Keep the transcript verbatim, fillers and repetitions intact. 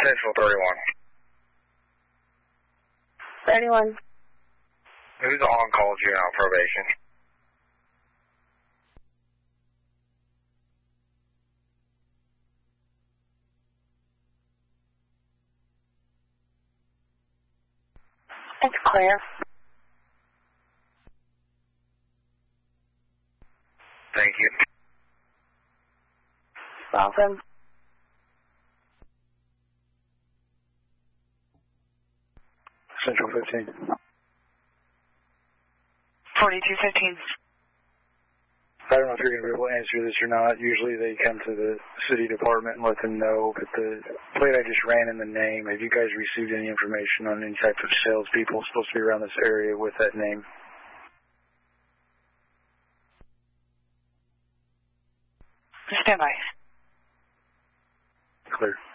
Central thirty-one. thirty-one. Who's on call juvenile probation? It's clear. Thank you. Welcome. Central fifteen. forty-two fifteen. I don't know if you're going to be able to answer this or not. Usually they come to the city department and let them know, but the plate I just ran in the name, have you guys received any information on any type of salespeople supposed to be around this area with that name? Stand by. Clear.